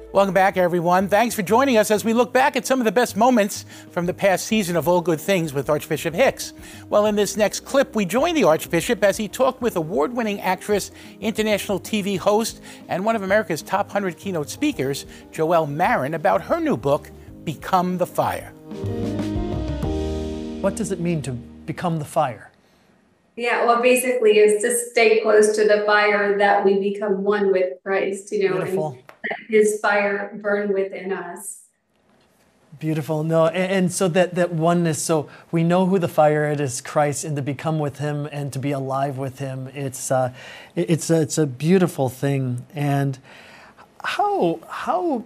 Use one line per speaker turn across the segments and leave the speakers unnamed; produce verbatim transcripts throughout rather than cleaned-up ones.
Welcome back, everyone. Thanks for joining us as we look back at some of the best moments from the past season of All Good Things with Archbishop Hicks. Well, in this next clip, we join the Archbishop as he talked with award-winning actress, international T V host, and one of America's top one hundred keynote speakers, Joelle Marin, about her new book, Become the Fire.
What does it mean to become the fire?
Yeah, well, basically is to stay close to the fire, that we become one with Christ, you know,
Beautiful.
and let his fire burn within us.
Beautiful. No, and, and so that, that oneness, so we know who the fire it is, Christ, and to become with him and to be alive with him. It's uh, it's a, it's a beautiful thing. And how how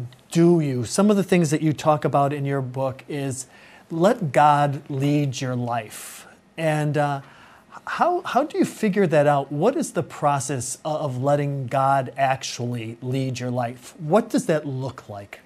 do you, some of the things that you talk about in your book is let God lead your life. And uh, How, how do you figure that out? What is the process of letting God actually lead your life? What does that look like?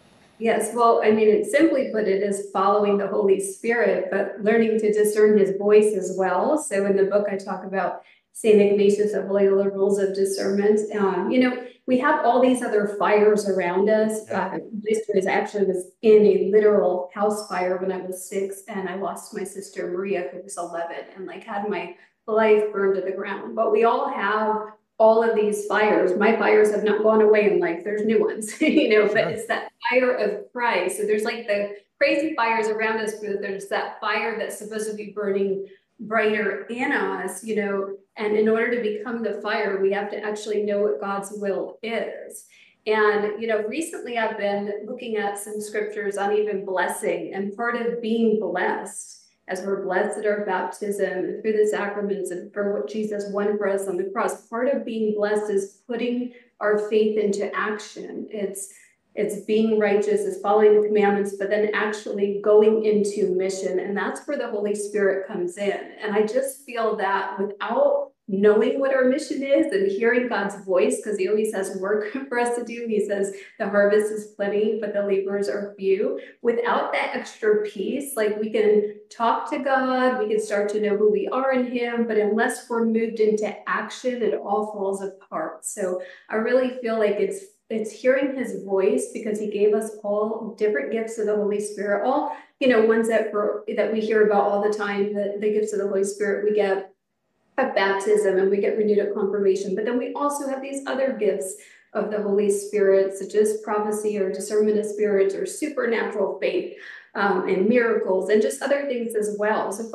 Yes, well, I mean, it simply put, it is following the Holy Spirit, but learning to discern his voice as well. So in the book, I talk about Saint Ignatius of Loyola rules of discernment. Um, you know, we have all these other fires around us. Uh, I actually was in a literal house fire when I was six, and I lost my sister Maria, who was eleven, and like had my life burned to the ground. But we all have all of these fires. My fires have not gone away in life. There's new ones, you know,
Sure.
But it's that fire of Christ. So there's like the crazy fires around us, but there's that fire that's supposed to be burning brighter in us, you know, and in order to become the fire, we have to actually know what God's will is. And, you know, recently I've been looking at some scriptures on even blessing, and part of being blessed, as we're blessed at our baptism and through the sacraments and for what Jesus won for us on the cross, part of being blessed is putting our faith into action. It's It's being righteous, it's following the commandments, but then actually going into mission. And that's where the Holy Spirit comes in. And I just feel that without knowing what our mission is and hearing God's voice, because he always has work for us to do. He says the harvest is plenty, but the laborers are few. Without that extra piece, like we can talk to God, we can start to know who we are in him, but unless we're moved into action, it all falls apart. So I really feel like it's It's hearing his voice, because he gave us all different gifts of the Holy Spirit, all, you know, ones that for, that we hear about all the time, the, the gifts of the Holy Spirit we get at baptism and we get renewed at confirmation. But then we also have these other gifts of the Holy Spirit, such as prophecy or discernment of spirits or supernatural faith um, and miracles and just other things as well. So